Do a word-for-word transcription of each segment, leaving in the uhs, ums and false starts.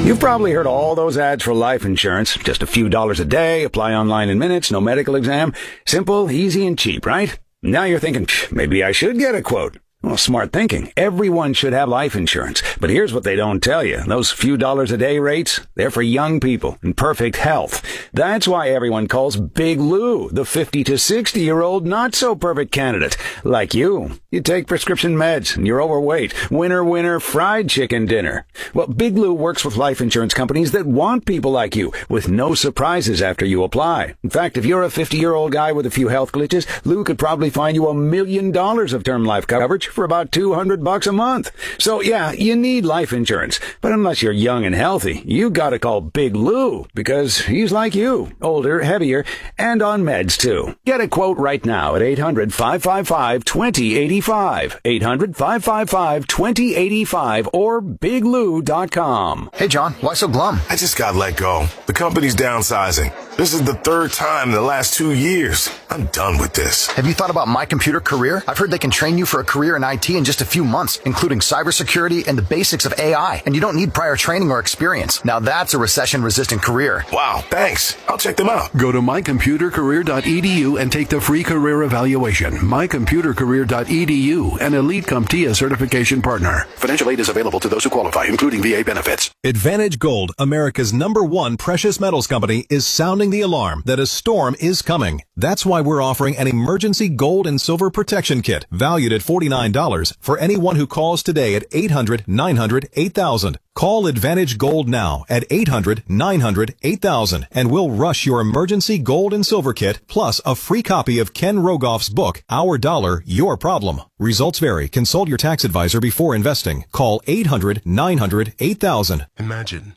You've probably heard all those ads for life insurance. Just a few dollars a day, apply online in minutes, no medical exam. Simple, easy, and cheap, right? Now you're thinking, maybe I should get a quote. Well, smart thinking. Everyone should have life insurance. But here's what they don't tell you. Those few dollars a day rates, they're for young people in perfect health. That's why everyone calls Big Lou the fifty to sixty year old not so perfect candidate. Like you. You take prescription meds and you're overweight. Winner, winner, fried chicken dinner. Well, Big Lou works with life insurance companies that want people like you with no surprises after you apply. In fact, if you're a fifty year old guy with a few health glitches, Lou could probably find you a million dollars of term life coverage for about two hundred bucks a month. So yeah, you need life insurance. But unless you're young and healthy, you gotta call Big Lou because he's like you, older, heavier, and on meds too. Get a quote right now at eight hundred, five five five, two zero eight five. eight hundred, five five five, two zero eight five or big lou dot com. Hey John, why so glum? I just got let go. The company's downsizing. This is the third time in the last two years. I'm done with this. Have you thought about My Computer Career? I've heard they can train you for a career in I T in just a few months, including cybersecurity and the basics of A I. And you don't need prior training or experience. Now that's a recession-resistant career. Wow, thanks. I'll check them out. Go to my computer career dot e d u and take the free career evaluation. my computer career dot e d u, an Elite CompTIA certification partner. Financial aid is available to those who qualify, including V A benefits. Advantage Gold, America's number one precious metals company, is sounding the alarm that a storm is coming. That's why we're offering an emergency gold and silver protection kit valued at forty-nine dollars for anyone who calls today at eight hundred, nine hundred, eight thousand. Call Advantage Gold now at eight hundred, nine hundred, eight thousand and we'll rush your emergency gold and silver kit plus a free copy of Ken Rogoff's book, Our Dollar, Your Problem. Results vary. Consult your tax advisor before investing. Call eight hundred, nine hundred, eight thousand. Imagine.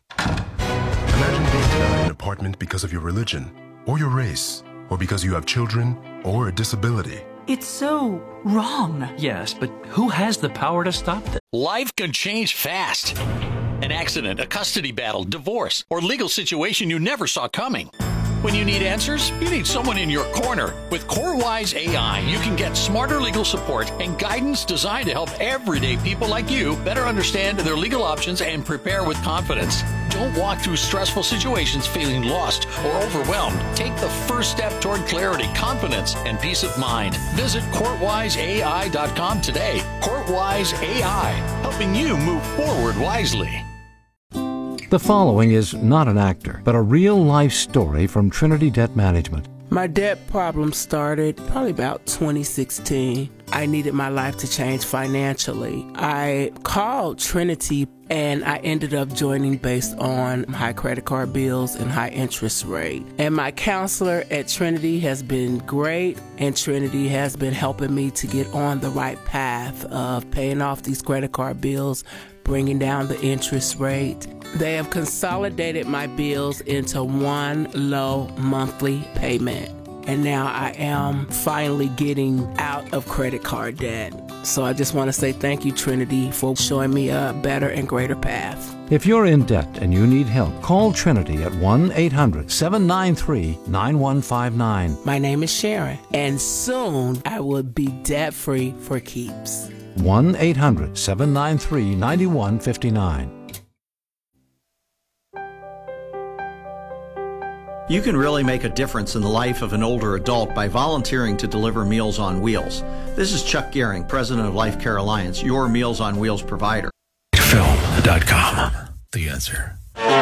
Imagine being denied an apartment because of your religion or your race or because you have children or a disability. It's so wrong. Yes, but who has the power to stop this? Life can change fast. An accident, a custody battle, divorce, or legal situation you never saw coming. When you need answers, you need someone in your corner. With CoreWise A I, you can get smarter legal support and guidance designed to help everyday people like you better understand their legal options and prepare with confidence. Don't walk through stressful situations feeling lost or overwhelmed. Take the first step toward clarity, confidence, and peace of mind. Visit court wise A I dot com today. CourtWise A I, helping you move forward wisely. The following is not an actor, but a real-life story from Trinity Debt Management. My debt problem started probably about twenty sixteen. I needed my life to change financially. I called Trinity and I ended up joining based on high credit card bills and high interest rate. And my counselor at Trinity has been great, and Trinity has been helping me to get on the right path of paying off these credit card bills, bringing down the interest rate. They have consolidated my bills into one low monthly payment. And now I am finally getting out of credit card debt. So I just want to say thank you, Trinity, for showing me a better and greater path. If you're in debt and you need help, call Trinity at one eight hundred, seven nine three, nine one five nine. My name is Sharon, and soon I will be debt-free for keeps. one eight hundred, seven nine three, nine one five nine. You can really make a difference in the life of an older adult by volunteering to deliver Meals on Wheels. This is Chuck Gehring, president of Life Care Alliance, your Meals on Wheels provider. film dot com. The answer.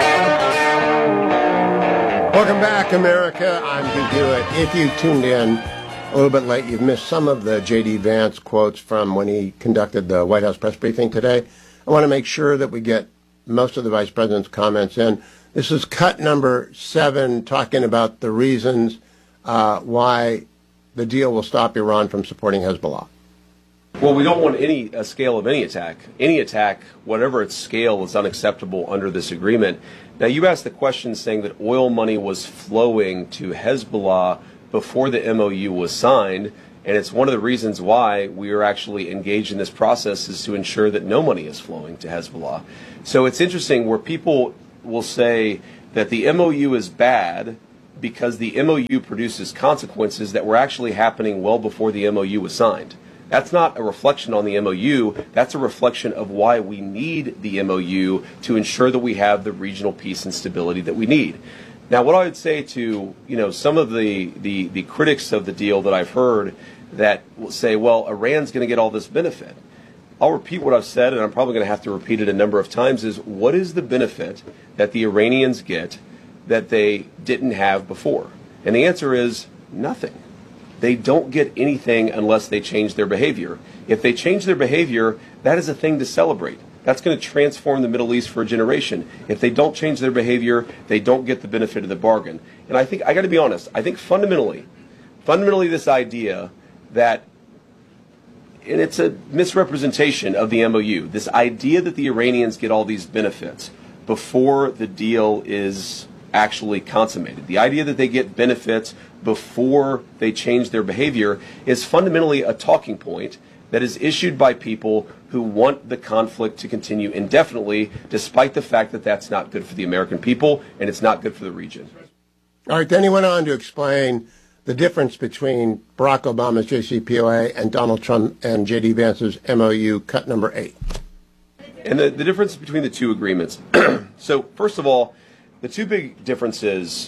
Welcome back, America. I'm Hugh Hewitt. If you tuned in a little bit late, you've missed some of the J D. Vance quotes from when he conducted the White House press briefing today. I want to make sure that we get most of the Vice President's comments in. This is cut number seven, talking about the reasons uh, why the deal will stop Iran from supporting Hezbollah. Well, we don't want any a scale of any attack. Any attack, whatever its scale, is unacceptable under this agreement. Now, you asked the question saying that oil money was flowing to Hezbollah before the M O U was signed, and it's one of the reasons why we are actually engaged in this process is to ensure that no money is flowing to Hezbollah. So it's interesting where people will say that the M O U is bad because the M O U produces consequences that were actually happening well before the M O U was signed. That's not a reflection on the M O U. That's a reflection of why we need the M O U to ensure that we have the regional peace and stability that we need. Now, what I would say to, you know, some of the, the, the critics of the deal that I've heard that will say, well, Iran's going to get all this benefit. I'll repeat what I've said, and I'm probably going to have to repeat it a number of times, is what is the benefit that the Iranians get that they didn't have before? And the answer is nothing. They don't get anything unless they change their behavior. If they change their behavior, that is a thing to celebrate. That's going to transform the Middle East for a generation. If they don't change their behavior, they don't get the benefit of the bargain. And I think, I got to be honest, I think fundamentally, fundamentally this idea that, and it's a misrepresentation of the M O U, this idea that the Iranians get all these benefits before the deal is actually consummated. The idea that they get benefits before they change their behavior is fundamentally a talking point that is issued by people who want the conflict to continue indefinitely, despite the fact that that's not good for the American people and it's not good for the region. All right, then he went on to explain the difference between Barack Obama's J C P O A and Donald Trump and J D Vance's M O U cut number eight. And the, the difference between the two agreements. So, first of all, the two big differences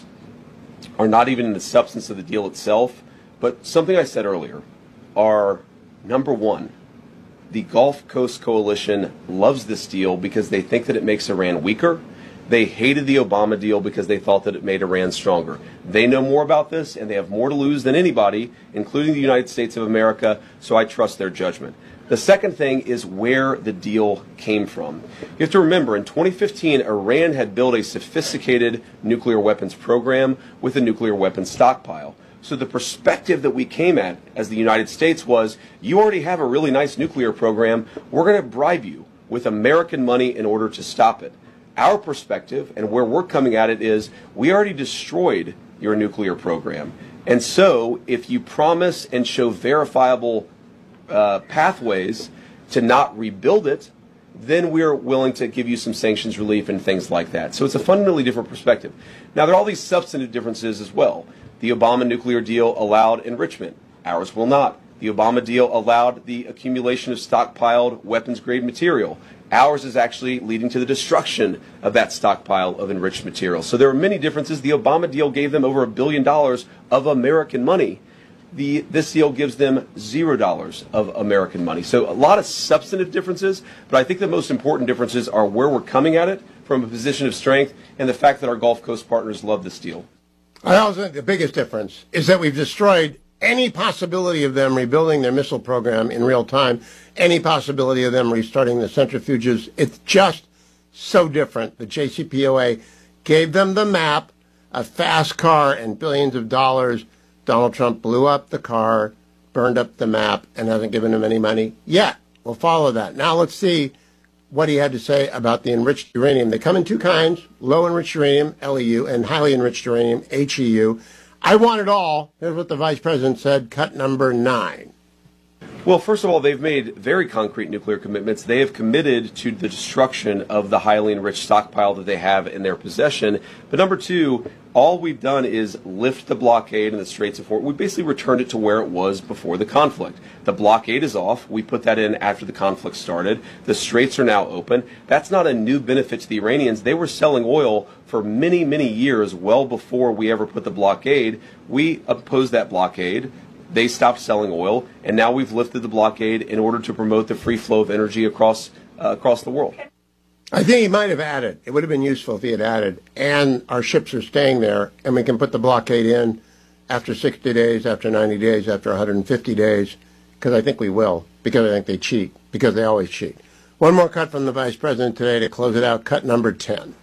are not even in the substance of the deal itself, but something I said earlier are, number one, the Gulf Coast Coalition loves this deal because they think that it makes Iran weaker. They hated the Obama deal because they thought that it made Iran stronger. They know more about this, and they have more to lose than anybody, including the United States of America, so I trust their judgment. The second thing is where the deal came from. You have to remember, in twenty fifteen, Iran had built a sophisticated nuclear weapons program with a nuclear weapons stockpile. So the perspective that we came at as the United States was, you already have a really nice nuclear program. We're going to bribe you with American money in order to stop it. Our perspective and where we're coming at it is, we already destroyed your nuclear program. And so if you promise and show verifiable uh, pathways to not rebuild it, then we're willing to give you some sanctions relief and things like that. So it's a fundamentally different perspective. Now, there are all these substantive differences as well. The Obama nuclear deal allowed enrichment. Ours will not. The Obama deal allowed the accumulation of stockpiled weapons-grade material. Ours is actually leading to the destruction of that stockpile of enriched material. So there are many differences. The Obama deal gave them over a billion dollars of American money. The, this deal gives them zero dollars of American money. So a lot of substantive differences, but I think the most important differences are where we're coming at it from a position of strength and the fact that our Gulf Coast partners love this deal. I also think the biggest difference is that we've destroyed any possibility of them rebuilding their missile program in real time, any possibility of them restarting the centrifuges. It's just so different. The J C P O A gave them the map, a fast car, and billions of dollars. Donald Trump blew up the car, burned up the map, and hasn't given them any money yet. We'll follow that. Now let's see what he had to say about the enriched uranium. They come in two kinds, low enriched uranium, L E U, and highly enriched uranium, H E U. I want it all. Here's what the vice president said, cut number nine. Well, first of all, they've made very concrete nuclear commitments. They have committed to the destruction of the highly enriched stockpile that they have in their possession. But number two, all we've done is lift the blockade in the Straits of Hormuz. We basically returned it to where it was before the conflict. The blockade is off. We put that in after the conflict started. The straits are now open. That's not a new benefit to the Iranians. They were selling oil for many, many years, well before we ever put the blockade. We opposed that blockade. They stopped selling oil, and now we've lifted the blockade in order to promote the free flow of energy across uh, across the world. I think he might have added, it would have been useful if he had added, and our ships are staying there, and we can put the blockade in after sixty days, after ninety days, after one hundred fifty days, because I think we will, because I think they cheat, because they always cheat. One more cut from the vice president today to close it out, cut number ten.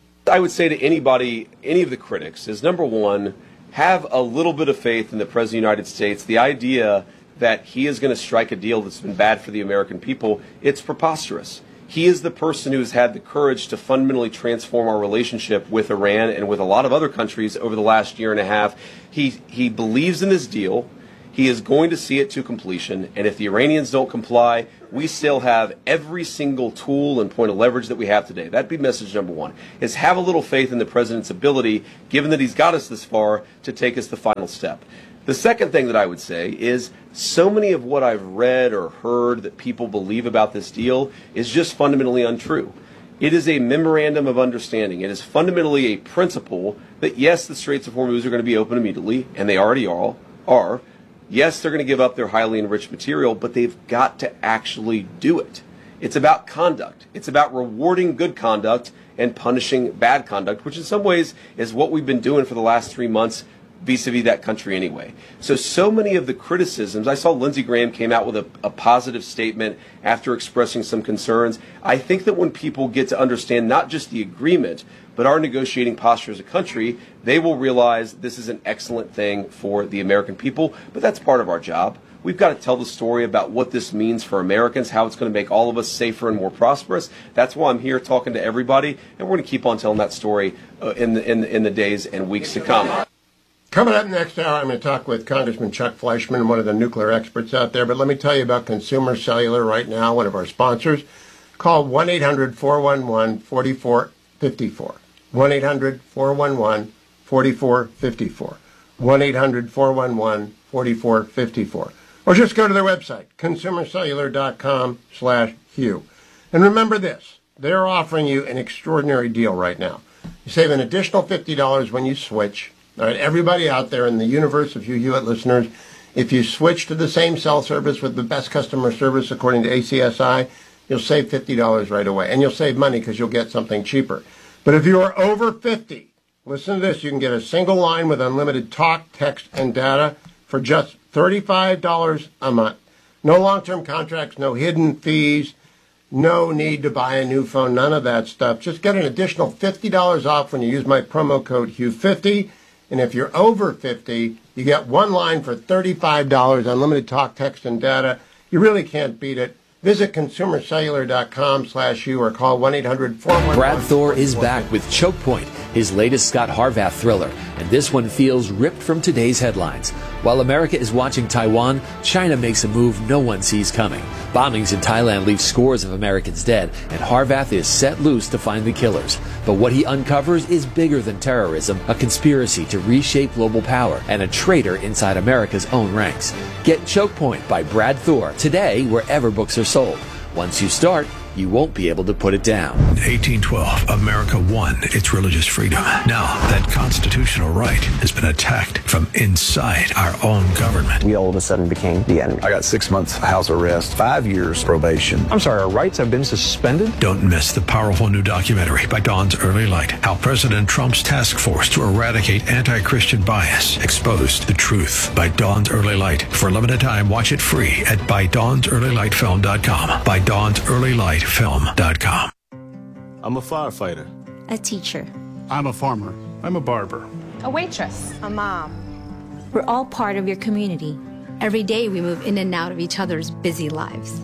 I would say to anybody, any of the critics, is number one, have a little bit of faith in the President of the United States. The idea that he is going to strike a deal that's been bad for the American people, it's preposterous. He is the person who's had the courage to fundamentally transform our relationship with Iran and with a lot of other countries over the last year and a half. He, he believes in this deal. He is going to see it to completion. And if the Iranians don't comply, we still have every single tool and point of leverage that we have today. That'd be message number one, is have a little faith in the president's ability, given that he's got us this far, to take us the final step. The second thing that I would say is so many of what I've read or heard that people believe about this deal is just fundamentally untrue. It is a memorandum of understanding. It is fundamentally a principle that, yes, the Straits of Hormuz are going to be open immediately, and they already are. are. Yes, they're going to give up their highly enriched material, but they've got to actually do it. It's about conduct. It's about rewarding good conduct and punishing bad conduct, which in some ways is what we've been doing for the last three months vis-a-vis that country anyway. So, so many of the criticisms, I saw Lindsey Graham came out with a, a positive statement after expressing some concerns. I think that when people get to understand not just the agreement, but our negotiating posture as a country, they will realize this is an excellent thing for the American people, but that's part of our job. We've got to tell the story about what this means for Americans, how it's going to make all of us safer and more prosperous. That's why I'm here talking to everybody, and we're going to keep on telling that story uh, in, the, in, the, in the days and weeks to come. Coming up next hour, I'm going to talk with Congressman Chuck Fleischmann, one of the nuclear experts out there. But let me tell you about Consumer Cellular right now, one of our sponsors. Call one eight hundred four one one four four five four. one eight hundred four one one four four five four. one eight hundred four one one four four five four. Or just go to their website, consumer cellular dot com slash Hugh. And remember this, they're offering you an extraordinary deal right now. You save an additional fifty dollars when you switch. All right, everybody out there in the universe of Hugh Hewitt listeners, if you switch to the same cell service with the best customer service according to A C S I, you'll save fifty dollars right away. And you'll save money because you'll get something cheaper. But if you are over fifty, listen to this, you can get a single line with unlimited talk, text, and data for just thirty-five dollars a month. No long-term contracts, no hidden fees, no need to buy a new phone, none of that stuff. Just get an additional fifty dollars off when you use my promo code Hugh fifty. And if you're over fifty, you get one line for thirty-five dollars, unlimited talk, text, and data. You really can't beat it. Visit consumer cellular dot com slash Hugh or call one eight hundred four one one. Brad Thor is back with Choke Point, his latest Scott Harvath thriller, and this one feels ripped from today's headlines. While America is watching Taiwan, China makes a move no one sees coming. Bombings in Thailand leave scores of Americans dead, and Harvath is set loose to find the killers. But what he uncovers is bigger than terrorism, a conspiracy to reshape global power, and a traitor inside America's own ranks. Get Choke Point by Brad Thor today wherever books are sold. Once you start, you won't be able to put it down. eighteen twelve, America won its religious freedom. Now, that constitutional right has been attacked from inside our own government. We all of a sudden became the enemy. I got six months house arrest, five years probation. I'm sorry, our rights have been suspended? Don't miss the powerful new documentary by Dawn's Early Light, how President Trump's task force to eradicate anti-Christian bias exposed the truth. By Dawn's Early Light. For a limited time, watch it free at by dawns early light film dot com. By Dawn's Early Light film dot com. I'm a firefighter. A teacher. I'm a farmer. I'm a barber. A waitress. A mom. We're all part of your community. Every day we move in and out of each other's busy lives.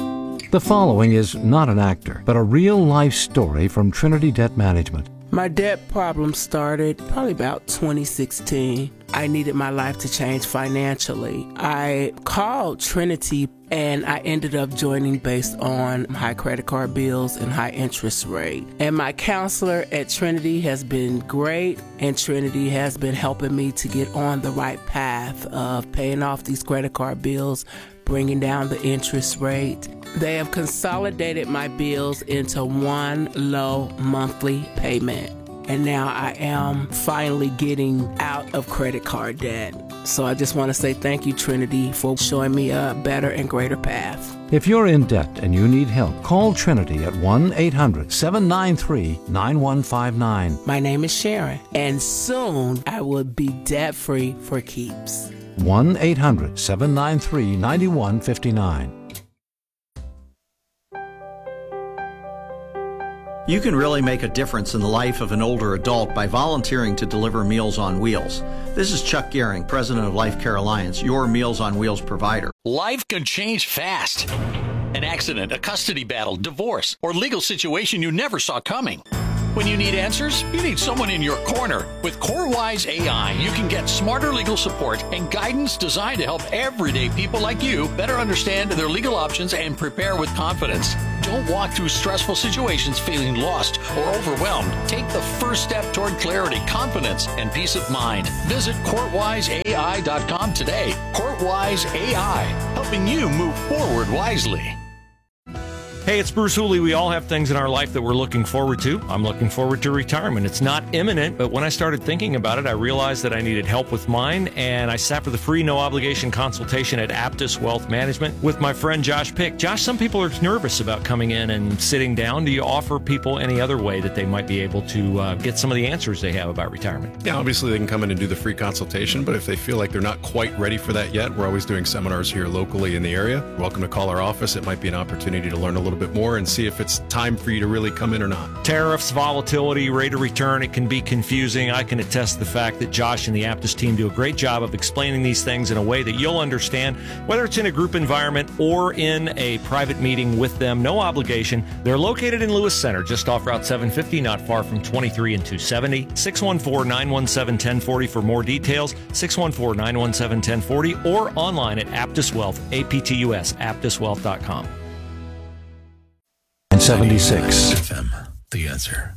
The following is not an actor, but a real-life story from Trinity Debt Management. My debt problem started probably about twenty sixteen. I needed my life to change financially. I called Trinity and I ended up joining based on high credit card bills and high interest rate. And my counselor at Trinity has been great, and Trinity has been helping me to get on the right path of paying off these credit card bills, bringing down the interest rate. They have consolidated my bills into one low monthly payment. And now I am finally getting out of credit card debt. So I just want to say thank you, Trinity, for showing me a better and greater path. If you're in debt and you need help, call Trinity at one eight hundred seven nine three nine one five nine. My name is Sharon, and soon I will be debt-free for keeps. one eight hundred seven nine three nine one five nine. You can really make a difference in the life of an older adult by volunteering to deliver Meals on Wheels. This is Chuck Gehring, president of Life Care Alliance, your Meals on Wheels provider. Life can change fast. An accident, a custody battle, divorce, or legal situation you never saw coming. When you need answers, you need someone in your corner. With CoreWise A I, you can get smarter legal support and guidance designed to help everyday people like you better understand their legal options and prepare with confidence. Don't walk through stressful situations feeling lost or overwhelmed. Take the first step toward clarity, confidence, and peace of mind. Visit courtwise A I dot com today. Courtwise A I, helping you move forward wisely. Hey, it's Bruce Hooley. We all have things in our life that we're looking forward to. I'm looking forward to retirement. It's not imminent, but when I started thinking about it, I realized that I needed help with mine, and I sat for the free, no-obligation consultation at Aptus Wealth Management with my friend Josh Pick. Josh, some people are nervous about coming in and sitting down. Do you offer people any other way that they might be able to uh, get some of the answers they have about retirement? Yeah, obviously they can come in and do the free consultation, but if they feel like they're not quite ready for that yet, we're always doing seminars here locally in the area. You're welcome to call our office. It might be an opportunity to learn a little bit more and see if it's time for you to really come in or not. Tariffs, volatility, rate of return, it can be confusing. I can attest to the fact that Josh and the Aptus team do a great job of explaining these things in a way that you'll understand, whether it's in a group environment or in a private meeting with them. No obligation. They're located in Lewis Center, just off Route seven fifty, not far from twenty-three and two seventy. six one four, nine one seven, one zero four zero for more details. six one four, nine one seven, one zero four zero or online at Aptus Wealth, A P T U S, aptus wealth dot com. seventy-six F M, the answer.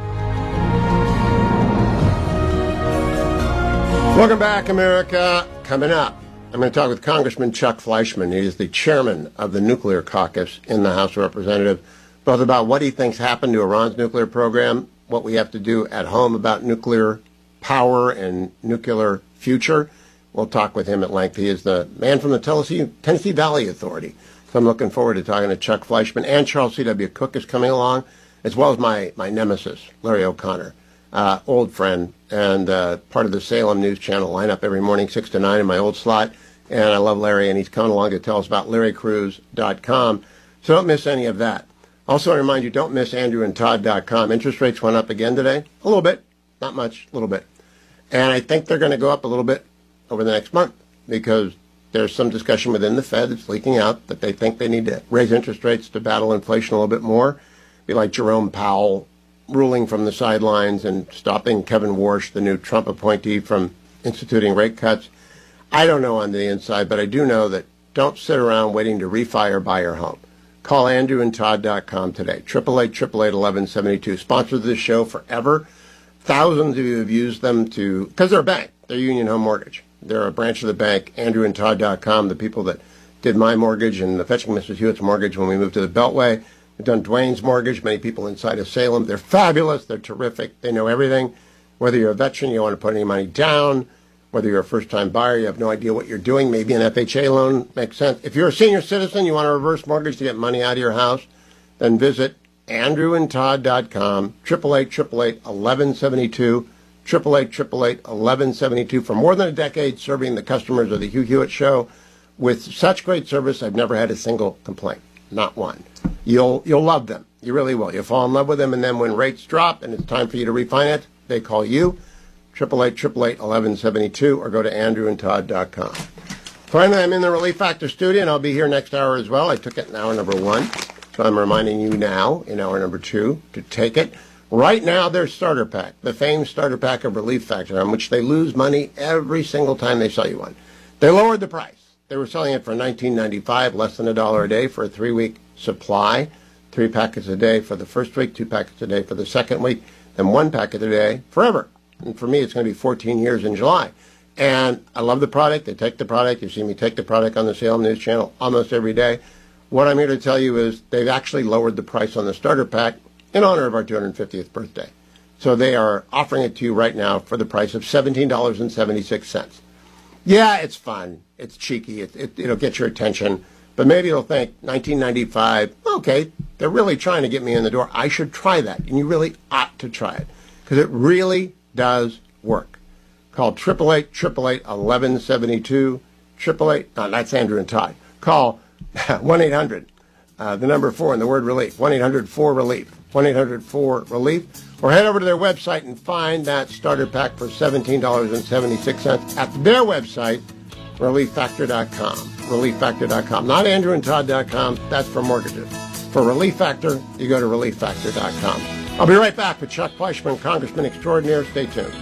Welcome back, America. Coming up, I'm going to talk with Congressman Chuck Fleischmann. He is the chairman of the Nuclear Caucus in the House of Representatives, both about what he thinks happened to Iran's nuclear program, what we have to do at home about nuclear power and nuclear future. We'll talk with him at length. He is the man from the Tennessee, Tennessee Valley Authority. So I'm looking forward to talking to Chuck Fleischmann, and Charles C W. Cook is coming along, as well as my, my nemesis, Larry O'Connor, uh, old friend, and uh, part of the Salem News Channel lineup every morning, six to nine in my old slot. And I love Larry, and he's coming along to tell us about Larry Cruz dot com. So don't miss any of that. Also, I remind you, don't miss Andrew and Todd dot com. Interest rates went up again today. A little bit. Not much. A little bit. And I think they're going to go up a little bit over the next month, because there's some discussion within the Fed that's leaking out that they think they need to raise interest rates to battle inflation a little bit more. Be like Jerome Powell ruling from the sidelines and stopping Kevin Warsh, the new Trump appointee, from instituting rate cuts. I don't know on the inside, but I do know that don't sit around waiting to refi or buy your home. Call Andrew and Todd dot com today. eight eight eight, eight eight eight, eleven seventy-two. Sponsored this show forever. Thousands of you have used them to, because they're a bank. They're Union Home Mortgage. They're a branch of the bank, Andrew and Todd dot com, the people that did my mortgage and the Fetching Missus Hewitt's mortgage when we moved to the Beltway. We've done Dwayne's mortgage, many people inside of Salem. They're fabulous. They're terrific. They know everything. Whether you're a veteran, you don't want to put any money down. Whether you're a first-time buyer, you have no idea what you're doing. Maybe an F H A loan makes sense. If you're a senior citizen, you want a reverse mortgage to get money out of your house, then visit Andrew and Todd dot com, eight eight eight, eight eight eight, eleven seventy-two. eight eight eight, eight eight eight, eleven seventy-two. For more than a decade serving the customers of the Hugh Hewitt Show with such great service, I've never had a single complaint. Not one. You'll you'll love them. You really will. You'll fall in love with them, and then when rates drop and it's time for you to refinance, they call you, eight eight eight, eight eight eight, eleven seventy-two, or go to Andrew and Todd dot com. Finally, I'm in the Relief Factor studio, and I'll be here next hour as well. I took it in hour number one, so I'm reminding you now in hour number two to take it. Right now, their starter pack, the famed starter pack of Relief Factor, on which they lose money every single time they sell you one. They lowered the price. They were selling it for nineteen ninety-five dollars, less than a dollar a day for a three-week supply. Three packets a day for the first week, two packets a day for the second week, then one packet a day forever. And for me, it's going to be fourteen years in July. And I love the product. They take the product. You see me take the product on the Salem News Channel almost every day. What I'm here to tell you is they've actually lowered the price on the starter pack in honor of our two hundred fiftieth birthday. So they are offering it to you right now for the price of seventeen dollars and seventy-six cents. Yeah, it's fun. It's cheeky. It, it, it'll get your attention. But maybe you'll think, nineteen ninety-five, okay, they're really trying to get me in the door. I should try that. And you really ought to try it, because it really does work. Call eight eight eight, eight eight eight, eleven seventy-two. eight eight eight, no, that's Andrew and Todd. Call one eight hundred, uh, the number four and the word relief, one eight hundred four relief, one eight hundred four relief, or head over to their website and find that starter pack for seventeen dollars and seventy-six cents at their website, relief factor dot com, relief factor dot com. Not Andrew and Todd dot com, that's for mortgages. For Relief Factor, you go to relief factor dot com. I'll be right back with Chuck Fleischmann, Congressman Extraordinaire. Stay tuned.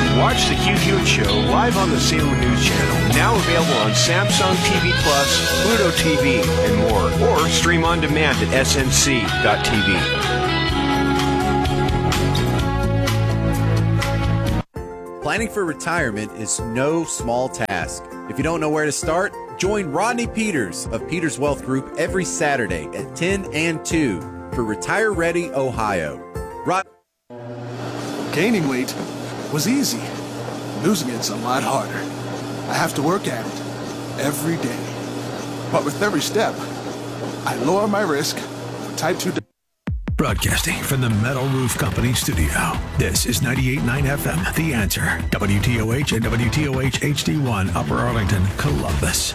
Watch the Hugh Hewitt Show live on the Salem News Channel. Now available on Samsung T V Plus, Pluto T V, and more. Or stream on demand at S N C dot T V. Planning for retirement is no small task. If you don't know where to start, join Rodney Peters of Peters Wealth Group every Saturday at ten and two for Retire Ready Ohio. Rod- Gaining weight was easy. Losing it's a lot harder. I have to work at it every day. But with every step, I lower my risk for type two diabetes. Broadcasting from the Metal Roof Company studio. This is ninety-eight point nine F M, The Answer. W T O H and W T O H H D one, Upper Arlington, Columbus.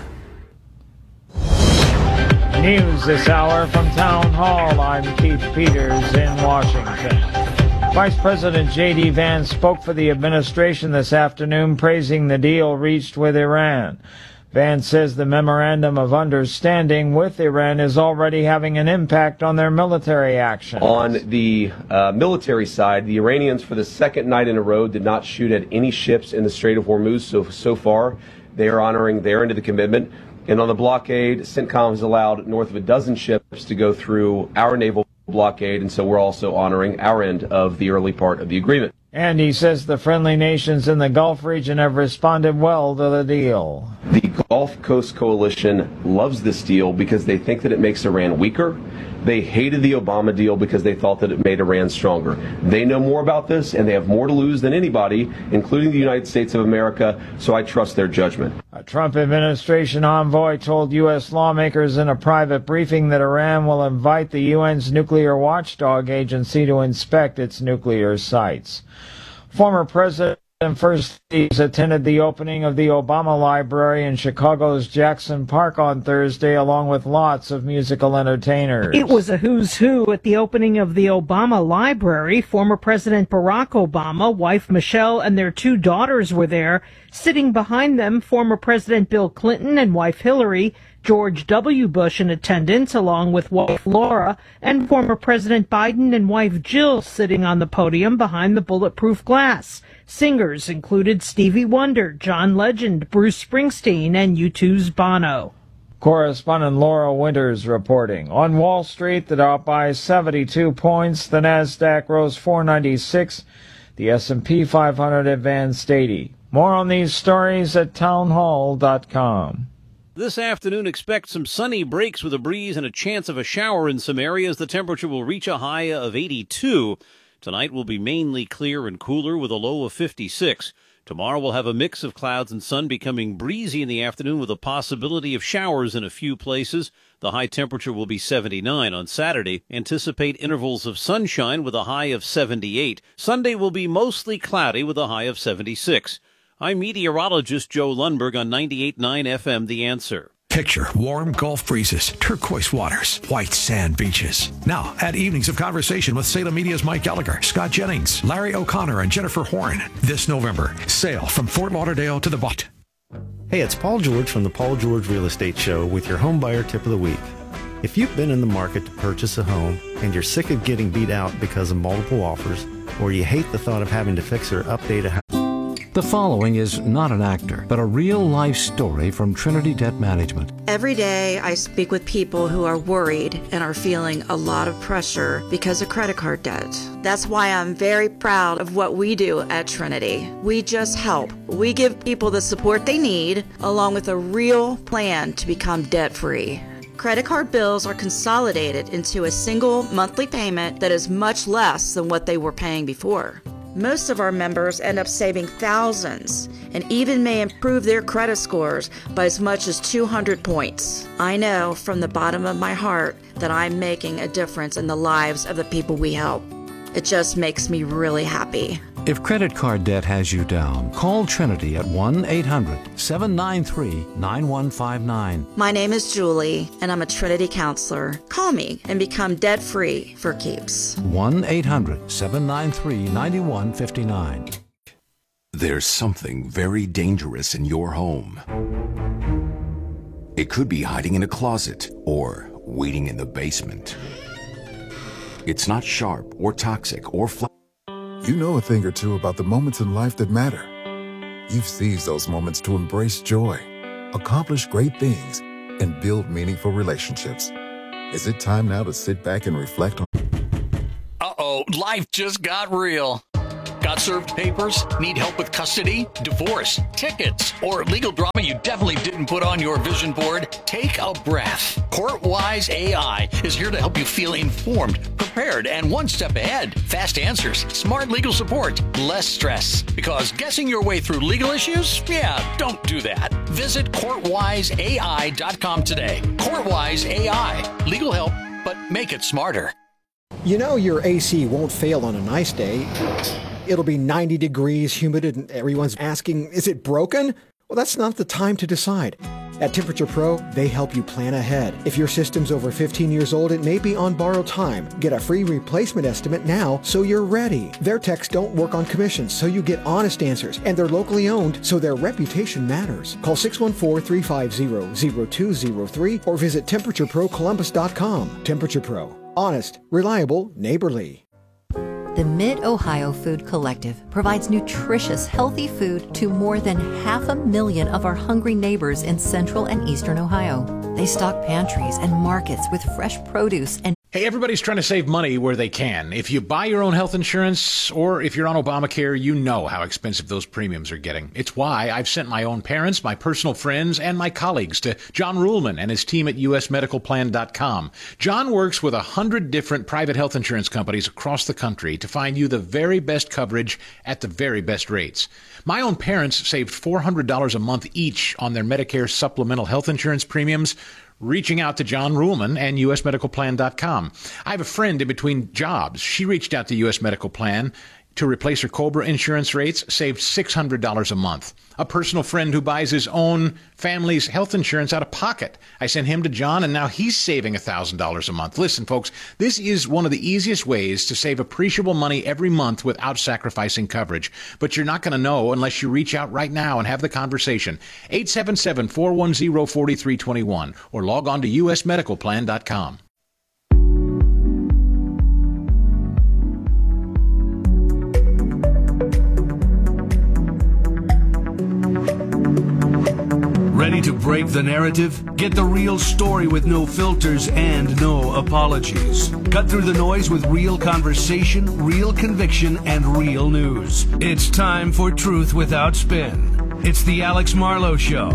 News this hour from Town Hall. I'm Keith Peters in Washington. Vice President J D Vance spoke for the administration this afternoon, praising the deal reached with Iran. Vance says the memorandum of understanding with Iran is already having an impact on their military action. On the uh, military side, the Iranians, for the second night in a row, did not shoot at any ships in the Strait of Hormuz. So, so far, they are honoring their end of the commitment. And on the blockade, CENTCOM has allowed north of a dozen ships to go through our naval blockade, and so we're also honoring our end of the early part of the agreement. And he says the friendly nations in the Gulf region have responded well to the deal. The Gulf Coast Coalition loves this deal because they think that it makes Iran weaker. They hated the Obama deal because they thought that it made Iran stronger. They know more about this, and they have more to lose than anybody, including the United States of America, so I trust their judgment. A Trump administration envoy told U S lawmakers in a private briefing that Iran will invite the U N's nuclear watchdog agency to inspect its nuclear sites. Former President and First Ladies attended the opening of the Obama Library in Chicago's Jackson Park on Thursday, along with lots of musical entertainers. It was a who's who at the opening of the Obama Library. Former President Barack Obama, wife Michelle, and their two daughters were there. Sitting behind them, former President Bill Clinton and wife Hillary, George W. Bush in attendance, along with wife Laura, and former President Biden and wife Jill sitting on the podium behind the bulletproof glass. Singers included Stevie Wonder, John Legend, Bruce Springsteen, and U two's Bono. Correspondent Laura Winters reporting. On Wall Street, the Dow by seventy-two points, the Nasdaq rose four ninety-six, the S and P five hundred advanced eighty. More on these stories at townhall dot com. This afternoon, expect some sunny breaks with a breeze and a chance of a shower in some areas. The temperature will reach a high of eighty-two. Tonight will be mainly clear and cooler with a low of fifty-six. Tomorrow we'll have a mix of clouds and sun, becoming breezy in the afternoon with a possibility of showers in a few places. The high temperature will be seventy-nine. On Saturday, anticipate intervals of sunshine with a high of seventy-eight. Sunday will be mostly cloudy with a high of seventy-six. I'm meteorologist Joe Lundberg on ninety-eight point nine F M, The Answer. Picture warm Gulf breezes, turquoise waters, white sand beaches. Now, add evenings of conversation with Salem Media's Mike Gallagher, Scott Jennings, Larry O'Connor, and Jennifer Horn. This November, sail from Fort Lauderdale to the Butte. Hey, it's Paul George from the Paul George Real Estate Show with your home buyer tip of the week. If you've been in the market to purchase a home and you're sick of getting beat out because of multiple offers, or you hate the thought of having to fix or update a house. The following is not an actor, but a real-life story from Trinity Debt Management. Every day I speak with people who are worried and are feeling a lot of pressure because of credit card debt. That's why I'm very proud of what we do at Trinity. We just help. We give people the support they need, along with a real plan to become debt-free. Credit card bills are consolidated into a single monthly payment that is much less than what they were paying before. Most of our members end up saving thousands and even may improve their credit scores by as much as two hundred points. I know from the bottom of my heart that I'm making a difference in the lives of the people we help. It just makes me really happy. If credit card debt has you down, call Trinity at one eight hundred seven nine three nine one five nine. My name is Julie, and I'm a Trinity counselor. Call me and become debt-free for keeps. one eight hundred seven nine three nine one five nine. There's something very dangerous in your home. It could be hiding in a closet or waiting in the basement. It's not sharp or toxic or flat. You know a thing or two about the moments in life that matter. You've seized those moments to embrace joy, accomplish great things, and build meaningful relationships. Is it time now to sit back and reflect on? Uh-oh, life just got real. Got served papers? Need help with custody, divorce, tickets, or legal drama you definitely didn't put on your vision board? Take a breath. CourtWise A I is here to help you feel informed, prepared, and one step ahead. Fast answers, smart legal support, less stress. Because guessing your way through legal issues? Yeah, don't do that. Visit court wise A I dot com today. CourtWise A I. Legal help, but make it smarter. You know your A C won't fail on a nice day. It'll be ninety degrees, humid, and everyone's asking, is it broken? Well, that's not the time to decide. At Temperature Pro, they help you plan ahead. If your system's over fifteen years old, it may be on borrowed time. Get a free replacement estimate now so you're ready. Their techs don't work on commissions, so you get honest answers. And they're locally owned, so their reputation matters. Call six one four, three five zero, zero two zero three or visit temperature pro columbus dot com. Temperature Pro. Honest, reliable, neighborly. The Mid-Ohio Food Collective provides nutritious, healthy food to more than half a million of our hungry neighbors in central and eastern Ohio. They stock pantries and markets with fresh produce and Hey, everybody's trying to save money where they can. If you buy your own health insurance or if you're on Obamacare, you know how expensive those premiums are getting. It's why I've sent my own parents, my personal friends, and my colleagues to John Ruhlman and his team at U S medical plan dot com. John works with a hundred different private health insurance companies across the country to find you the very best coverage at the very best rates. My own parents saved four hundred dollars a month each on their Medicare supplemental health insurance premiums, reaching out to John Ruhlman and U S medical plan dot com. I have a friend in between jobs. She reached out to U S Medical Plan to replace her COBRA insurance rates, saved six hundred dollars a month. A personal friend who buys his own family's health insurance out of pocket. I sent him to John, and now he's saving one thousand dollars a month. Listen, folks, this is one of the easiest ways to save appreciable money every month without sacrificing coverage. But you're not going to know unless you reach out right now and have the conversation. eight seven seven, four one zero, four three two one or log on to U S medical plan dot com. Ready to break the narrative? Get the real story with no filters and no apologies. Cut through the noise with real conversation, real conviction, and real news. It's time for Truth Without Spin. It's the Alex Marlow Show.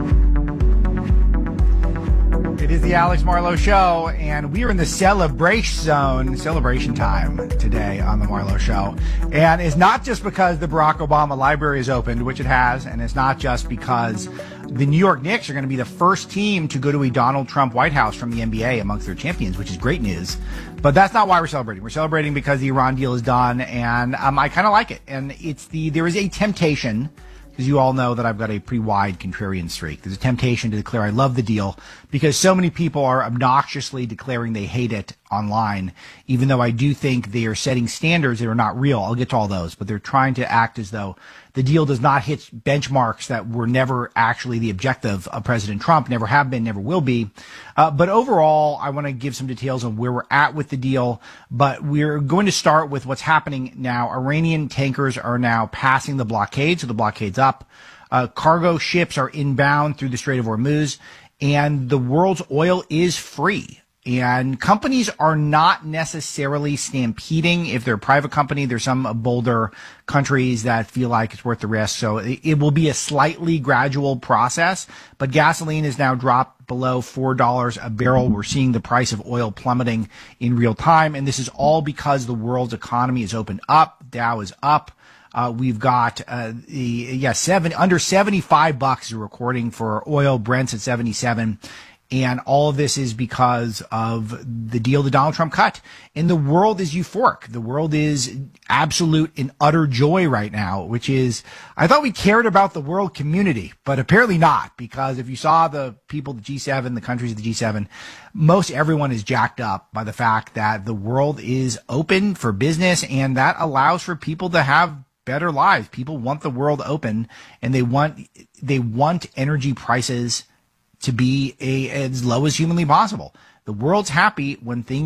It is the Alex Marlow Show, and we are in the celebration zone, celebration time today on the Marlow Show. And it's not just because the Barack Obama Library is opened, which it has, and it's not just because the New York Knicks are going to be the first team to go to a Donald Trump White House from the N B A amongst their champions, which is great news. But that's not why we're celebrating. We're celebrating because the Iran deal is done, and um, I kind of like it. And it's the there is a temptation, because you all know that I've got a pretty wide contrarian streak. There's a temptation to declare I love the deal because so many people are obnoxiously declaring they hate it online, even though I do think they are setting standards that are not real. I'll get to all those, but they're trying to act as though the deal does not hit benchmarks that were never actually the objective of President Trump, never have been, never will be. Uh, but overall, I want to give some details on where we're at with the deal. But we're going to start with what's happening now. Iranian tankers are now passing the blockade, so the blockade's up. Uh, cargo ships are inbound through the Strait of Hormuz, and the world's oil is free. And companies are not necessarily stampeding. If they're a private company, there's some bolder countries that feel like it's worth the risk. So it, it will be a slightly gradual process. But gasoline is now dropped below four dollars a barrel. We're seeing the price of oil plummeting in real time. And this is all because the world's economy is opened up. Dow is up. Uh, we've got, uh, the, yeah, seven, under seventy-five bucks is recording for oil. Brent's at seventy-seven. And all of this is because of the deal that Donald Trump cut. And the world is euphoric. The world is absolute and utter joy right now, which is, I thought we cared about the world community, but apparently not, because if you saw the people, the G seven, the countries of the G seven, most everyone is jacked up by the fact that the world is open for business, and that allows for people to have better lives. People want the world open, and they want, they want energy prices to be a, as low as humanly possible. The world's happy when things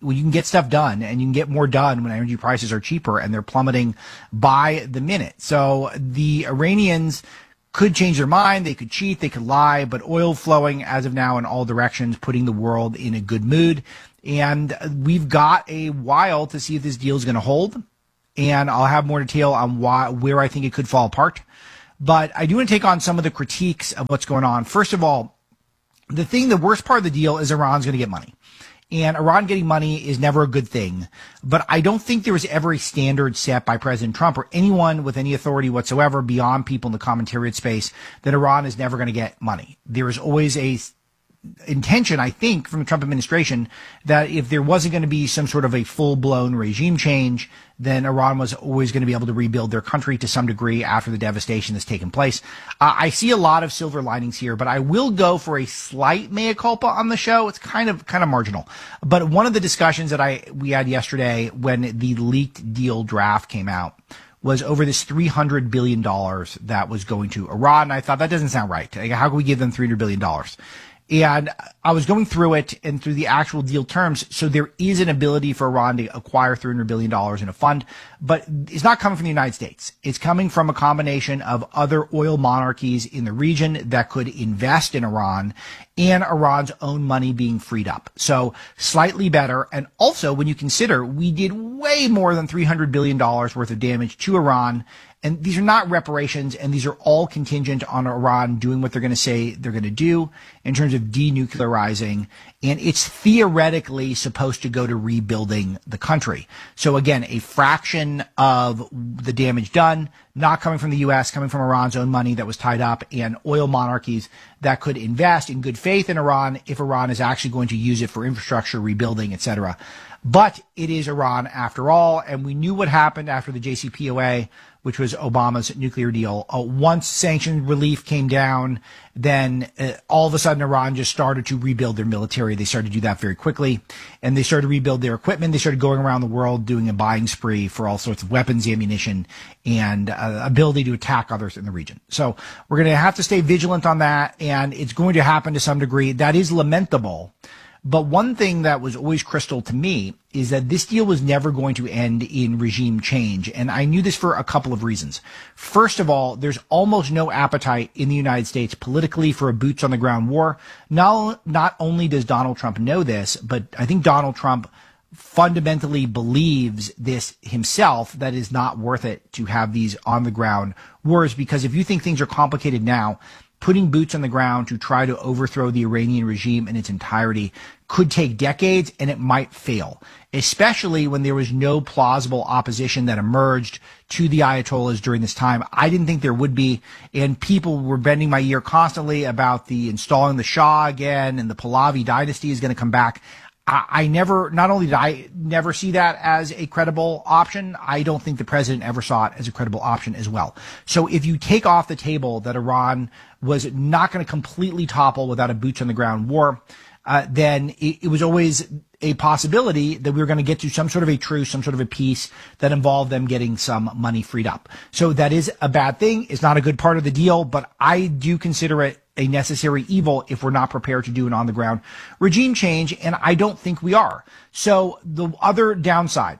well, you can get stuff done, and you can get more done when energy prices are cheaper, and they're plummeting by the minute. So the Iranians could change their mind, they could cheat, they could lie, but oil flowing as of now in all directions, putting the world in a good mood. And we've got a while to see if this deal is going to hold. And I'll have more detail on why, where I think it could fall apart. But I do want to take on some of the critiques of what's going on. First of all, the thing, the worst part of the deal is Iran's going to get money. And Iran getting money is never a good thing. But I don't think there was ever a standard set by President Trump or anyone with any authority whatsoever beyond people in the commentariat space that Iran is never going to get money. There is always a intention, I think, from the Trump administration that if there wasn't going to be some sort of a full-blown regime change, then Iran was always going to be able to rebuild their country to some degree after the devastation that's taken place. Uh, I see a lot of silver linings here, but I will go for a slight mea culpa on the show. It's kind of kind of marginal. But one of the discussions that I we had yesterday when the leaked deal draft came out was over this three hundred billion dollars that was going to Iran. And I thought, that doesn't sound right. Like, how can we give them three hundred billion dollars? And I was going through it and through the actual deal terms. So there is an ability for Iran to acquire three hundred billion dollars in a fund, but it's not coming from the United States. It's coming from a combination of other oil monarchies in the region that could invest in Iran and Iran's own money being freed up. So slightly better. And also, when you consider we did way more than three hundred billion dollars worth of damage to Iran. And these are not reparations, and these are all contingent on Iran doing what they're going to say they're going to do in terms of denuclearizing. And it's theoretically supposed to go to rebuilding the country. So again, a fraction of the damage done, not coming from the U S, coming from Iran's own money that was tied up, and oil monarchies that could invest in good faith in Iran if Iran is actually going to use it for infrastructure, rebuilding, et cetera. But it is Iran after all, and we knew what happened after the J C P O A, which was Obama's nuclear deal. Uh, once sanction relief came down, then uh, all of a sudden Iran just started to rebuild their military. They started to do that very quickly, and they started to rebuild their equipment. They started going around the world doing a buying spree for all sorts of weapons, ammunition, and uh, ability to attack others in the region. So we're going to have to stay vigilant on that, and it's going to happen to some degree. That is lamentable. But one thing that was always crystal to me is that this deal was never going to end in regime change. And I knew this for a couple of reasons. First of all, there's almost no appetite in the United States politically for a boots on the ground war. Not, not only does Donald Trump know this, but I think Donald Trump fundamentally believes this himself, that is not worth it to have these on the ground wars. Because if you think things are complicated now, putting boots on the ground to try to overthrow the Iranian regime in its entirety could take decades, and it might fail, especially when there was no plausible opposition that emerged to the Ayatollahs during this time. I didn't think there would be, and people were bending my ear constantly about the installing the Shah again, and the Pahlavi dynasty is going to come back. I, I never, not only did I never see that as a credible option, I don't think the president ever saw it as a credible option as well. So if you take off the table that Iran was not going to completely topple without a boots on the ground war, uh, then it, it was always a possibility that we were going to get to some sort of a truce, some sort of a peace that involved them getting some money freed up. So that is a bad thing. It's not a good part of the deal, but I do consider it a necessary evil if we're not prepared to do an on-the-ground regime change, and I don't think we are. So the other downside,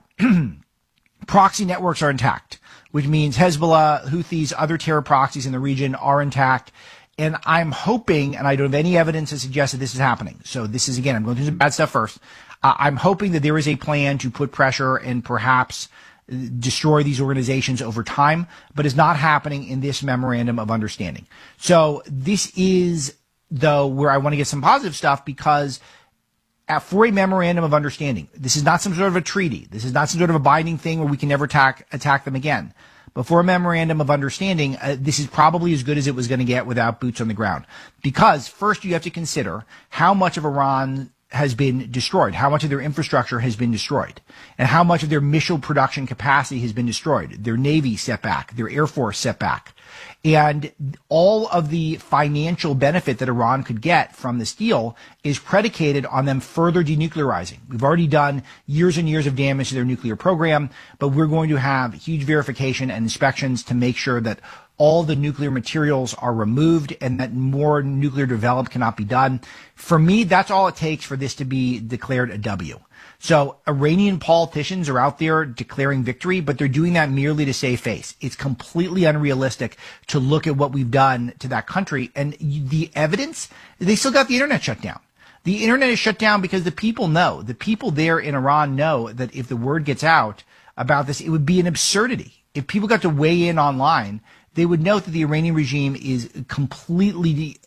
proxy networks are intact, which means Hezbollah, Houthis, other terror proxies in the region are intact. And I'm hoping, and I don't have any evidence to suggest that this is happening. So this is, again, I'm going through some bad stuff first. Uh, I'm hoping that there is a plan to put pressure and perhaps destroy these organizations over time, but is not happening in this memorandum of understanding. So this is, though, where I want to get some positive stuff, because for a memorandum of understanding, this is not some sort of a treaty. This is not some sort of a binding thing where we can never attack, attack them again. But for a memorandum of understanding, uh, this is probably as good as it was going to get without boots on the ground. Because first you have to consider how much of Iran has been destroyed, how much of their infrastructure has been destroyed, and how much of their missile production capacity has been destroyed, their Navy set back, their Air Force set back. And all of the financial benefit that Iran could get from this deal is predicated on them further denuclearizing. We've already done years and years of damage to their nuclear program, but we're going to have huge verification and inspections to make sure that all the nuclear materials are removed and that more nuclear development cannot be done. For me, that's all it takes for this to be declared a W. So Iranian politicians are out there declaring victory, but they're doing that merely to save face. It's completely unrealistic to look at what we've done to that country. And the evidence, they still got the internet shut down. The internet is shut down because the people know, the people there in Iran know that if the word gets out about this, it would be an absurdity. If people got to weigh in online, they would note that the Iranian regime is completely